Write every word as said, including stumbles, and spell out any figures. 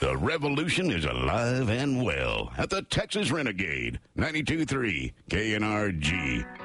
The revolution is alive and well at the Texas Renegade, ninety-two point three K N R G.